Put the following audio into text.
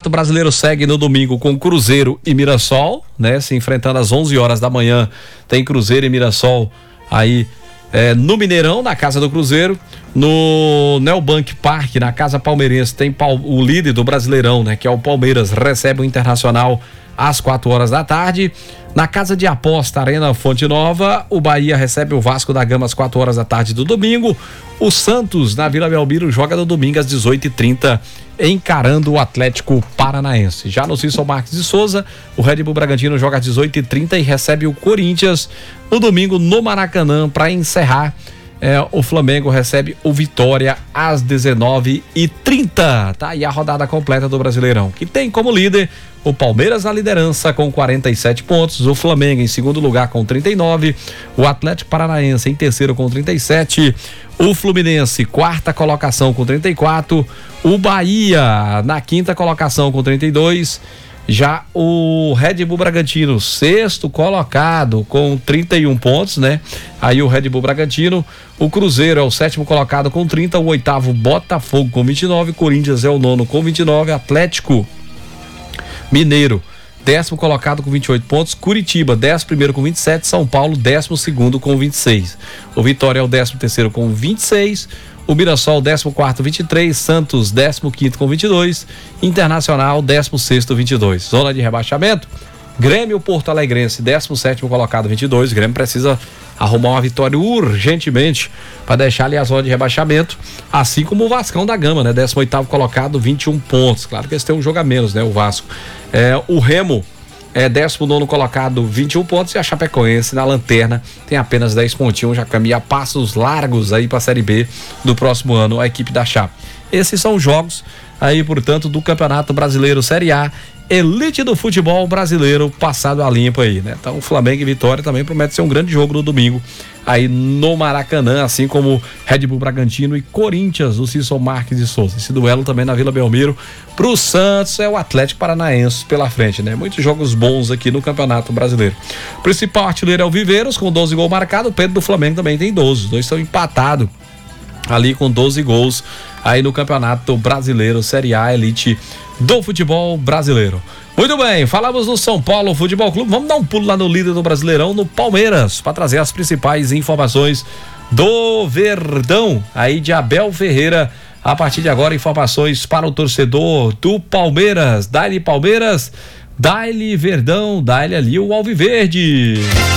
Campeonato Brasileiro segue no domingo com Cruzeiro e Mirassol, né? Se enfrentando às 11 horas da manhã, tem Cruzeiro e Mirassol aí no Mineirão, na casa do Cruzeiro. No Neobank Park, na casa palmeirense, tem o líder do Brasileirão, né? Que é o Palmeiras, recebe o Internacional às 4 horas da tarde. Na casa de aposta Arena Fonte Nova, o Bahia recebe o Vasco da Gama às 4 horas da tarde do domingo. O Santos, na Vila Belmiro, joga no domingo às 18h30, encarando o Atlético Paranaense. Já no Cícero Marques de Souza, o Red Bull Bragantino joga às 18h30 e recebe o Corinthians no domingo no Maracanã para encerrar. O Flamengo recebe o Vitória às 19h30. Tá aí a rodada completa do Brasileirão, que tem como líder o Palmeiras na liderança com 47 pontos, o Flamengo em segundo lugar com 39, o Atlético Paranaense em terceiro com 37, o Fluminense quarta colocação com 34, o Bahia na quinta colocação com 32, já o Red Bull Bragantino sexto colocado com 31 pontos, né? Aí o Red Bull Bragantino, o Cruzeiro é o sétimo colocado com 30, o oitavo Botafogo com 29, Corinthians é o nono com 29, Atlético Mineiro, 10º colocado com 28 pontos, Curitiba, 11º com 27, São Paulo, 12º com 26. O Vitória é o 13º com 26, o Mirassol, 14º, 23, Santos, 15º com 22, Internacional, 16º, 22. Zona de rebaixamento, Grêmio Porto Alegrense, 17º colocado, 22. O Grêmio precisa arrumar uma vitória urgentemente para deixar ali a zona de rebaixamento, assim como o Vascão da Gama, né? 18º colocado, 21 pontos. Claro que eles têm um jogo a menos, né? O Vasco. O Remo é 19º colocado, 21 pontos, e a Chapecoense na lanterna tem apenas 10 pontinhos, já caminha a passos largos aí para a Série B do próximo ano, a equipe da Chape. Esses são os jogos aí, portanto, do Campeonato Brasileiro Série A, elite do futebol brasileiro passado a limpo aí, né? Então, Flamengo e Vitória também promete ser um grande jogo no domingo aí no Maracanã, assim como Red Bull Bragantino e Corinthians no Cícero Marques de Souza. Esse duelo também na Vila Belmiro. Pro Santos é o Atlético Paranaense pela frente, né? Muitos jogos bons aqui no Campeonato Brasileiro. O principal artilheiro é o Viveiros, com 12 gols marcados. O Pedro do Flamengo também tem 12. Os dois estão empatados ali com 12 gols aí no Campeonato Brasileiro Série A, elite do futebol brasileiro. Muito bem, falamos do São Paulo Futebol Clube. Vamos dar um pulo lá no líder do Brasileirão, no Palmeiras, para trazer as principais informações do Verdão, aí de Abel Ferreira. A partir de agora, informações para o torcedor do Palmeiras. Dá-lhe Palmeiras, dá-lhe Verdão, dá-lhe ali o Alviverde.